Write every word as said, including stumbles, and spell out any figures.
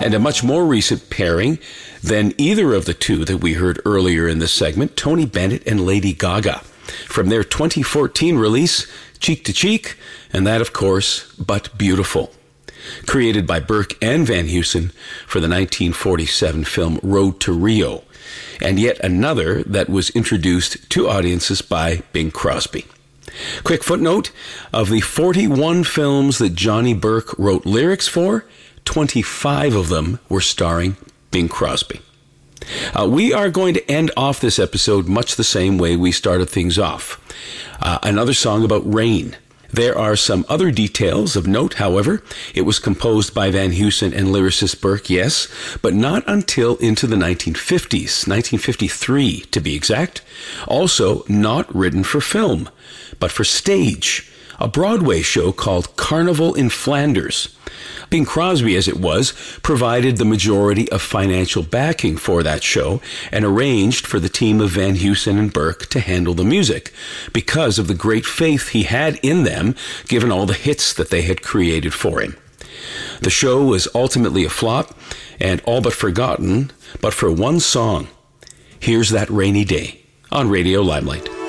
And a much more recent pairing than either of the two that we heard earlier in this segment, Tony Bennett and Lady Gaga, from their twenty fourteen release, Cheek to Cheek, and that, of course, But Beautiful. Created by Burke and Van Heusen for the nineteen forty-seven film Road to Rio, and yet another that was introduced to audiences by Bing Crosby. Quick footnote, of the forty-one films that Johnny Burke wrote lyrics for, twenty-five of them were starring Bing Crosby. Uh, we are going to end off this episode much the same way we started things off. Uh, another song about rain. There are some other details of note, however. It was composed by Van Heusen and lyricist Burke, yes, but not until into the nineteen fifties, nineteen fifty-three to be exact. Also not written for film, but for stage, a Broadway show called Carnival in Flanders. Bing Crosby, as it was, provided the majority of financial backing for that show and arranged for the team of Van Heusen and Burke to handle the music because of the great faith he had in them, given all the hits that they had created for him. The show was ultimately a flop and all but forgotten, but for one song, Here's That Rainy Day on Radio Limelight.